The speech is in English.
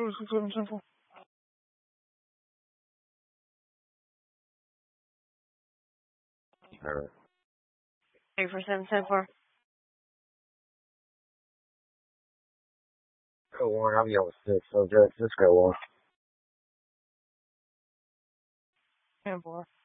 774. 3 for 774. Go on, I'll be on 6, so just go on. 10 4.